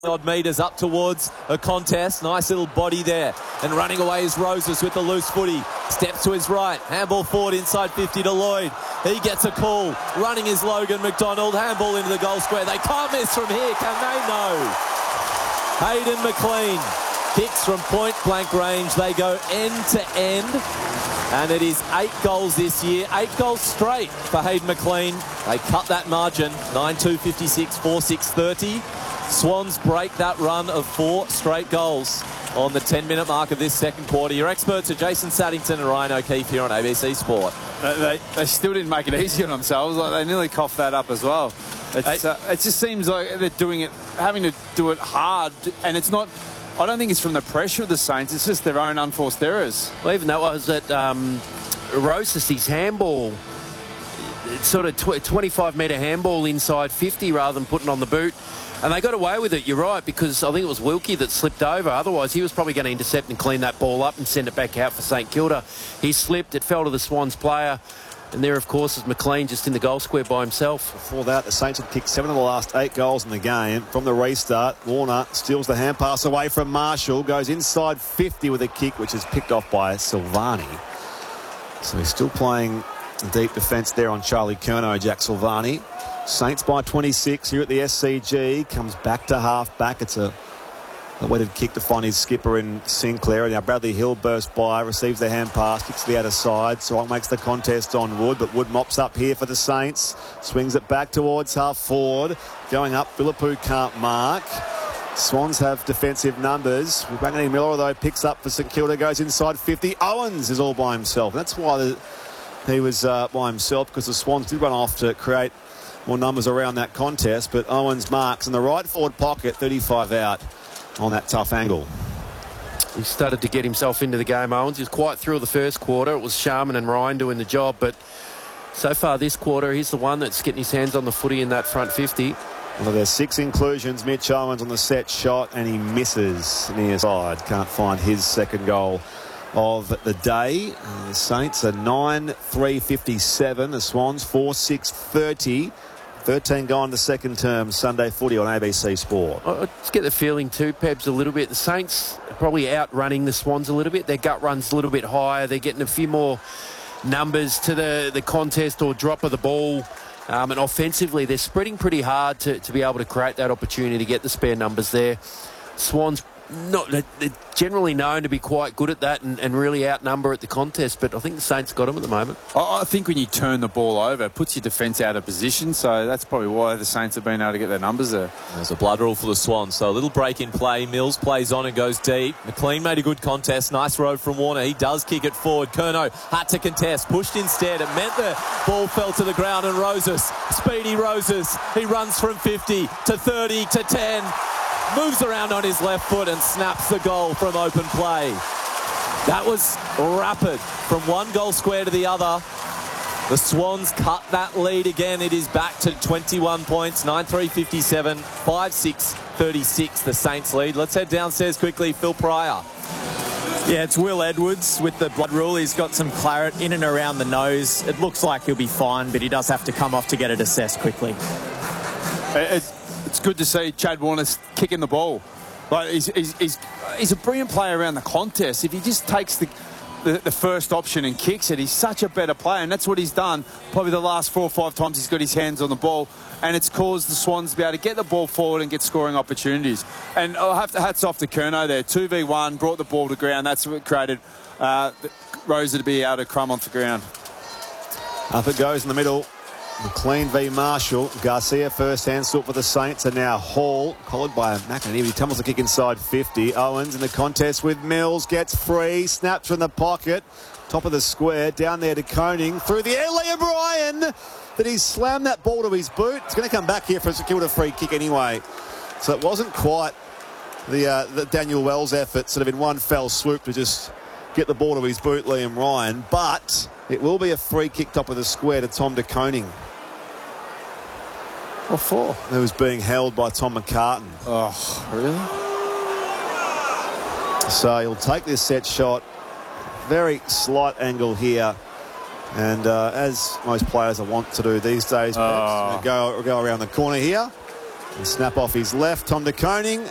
odd metres up towards a contest. Nice little body there. And running away is Roses with the loose footy. Steps to his right. Handball forward inside 50 to Lloyd. He gets a call. Running is Logan McDonald. Handball into the goal square. They can't miss from here, can they? No. Hayden McLean kicks from point blank range. They go end to end. And it is 8 goals this year. 8 goals straight for Hayden McLean. They cut that margin. 9-2, 56, 4-6, 30. Swans break that run of 4 straight goals on the 10-minute mark of this second quarter. Your experts are Jason Saddington and Ryan O'Keefe here on ABC Sport. They still didn't make it easy on themselves. Like, they nearly coughed that up as well. It just seems like they're doing it, having to do it hard, and it's not. I don't think it's from the pressure of the Saints. It's just their own unforced errors. Well, even that was at Roses, his handball, it's sort of 25-metre handball inside 50 rather than putting on the boot. And they got away with it, you're right, because I think it was Wilkie that slipped over. Otherwise, he was probably going to intercept and clean that ball up and send it back out for St Kilda. He slipped, it fell to the Swans player. And there, of course, is McLean just in the goal square by himself. Before that, the Saints had kicked 7 of the last 8 goals in the game. From the restart, Warner steals the hand pass away from Marshall, goes inside 50 with a kick, which is picked off by Silvani. So he's still playing deep defence there on Charlie Curnow, Jack Silvani. Saints by 26 here at the SCG. Comes back to half-back. It's a wetted kick to find his skipper in Sinclair. And now Bradley Hill bursts by, receives the hand pass, kicks to the outer side. So makes the contest on Wood, but Wood mops up here for the Saints. Swings it back towards half forward. Going up, Philippou can't mark. Swans have defensive numbers. Wangani Miller, though, picks up for St Kilda, goes inside 50. Owens is all by himself. That's why he was by himself, because the Swans did run off to create more numbers around that contest. But Owens marks in the right forward pocket, 35 out on that tough angle. He started to get himself into the game, Owens. He was quite through the first quarter. It was Sharman and Ryan doing the job, but so far this quarter, he's the one that's getting his hands on the footy in that front 50. Well, there's 6 inclusions. Mitch Owens on the set shot, and he misses near side. Can't find his second goal of the day. The Saints are 9-3-57. The Swans 4-6-30. 13 gone to second term. Sunday footy on ABC Sport. I just get the feeling too, Pebs, a little bit. The Saints are probably outrunning the Swans a little bit. Their gut run's a little bit higher. They're getting a few more numbers to the contest or drop of the ball. And offensively, they're spreading pretty hard to be able to create that opportunity to get the spare numbers there. Swans, they're generally known to be quite good at that and really outnumber at the contest, but I think the Saints got them at the moment. I think when you turn the ball over, it puts your defence out of position, so that's probably why the Saints have been able to get their numbers there. There's a blood rule for the Swans, so a little break in play. Mills plays on and goes deep. McLean made a good contest. Nice row from Warner. He does kick it forward. Curnow had to contest, pushed instead. It meant the ball fell to the ground, and Roses, speedy Roses, he runs from 50 to 30 to 10. Moves around on his left foot and snaps the goal from open play. That was rapid from one goal square to the other. The Swans cut that lead again. It is back to 21 points, 9-3-57, 5-6-36, the Saints lead. Let's head downstairs quickly. Phil Pryor. Yeah, it's Will Edwards with the blood rule. He's got some claret in and around the nose. It looks like he'll be fine, but he does have to come off to get it assessed quickly. It's good to see Chad Warner kicking the ball. Like he's a brilliant player around the contest. If he just takes the first option and kicks it, he's such a better player, and that's what he's done probably the last 4 or 5 times he's got his hands on the ball, and it's caused the Swans to be able to get the ball forward and get scoring opportunities. And I'll have to hats off to Curnow there. 2v1, brought the ball to ground. That's what created Rosa to be able to crumb onto the ground. Up it goes in the middle. McLean v Marshall. Garcia first hand sought for the Saints, and now Hall collared by McInerney. He tumbles the kick inside 50. Owens in the contest with Mills, gets free, snaps from the pocket, top of the square, down there to Koning, through the air. Liam Ryan, that he slammed that ball to his boot. It's going to come back here for a St Kilda free kick anyway. So it wasn't quite the Daniel Wells effort, sort of in one fell swoop to just get the ball to his boot, Liam Ryan, but it will be a free kick top of the square to Tom de Koning. What for? It was being held by Tom McCartan. Oh, really? So he'll take this set shot. Very slight angle here. And as most players want to do these days, go around the corner here and snap off his left. Tom de Koning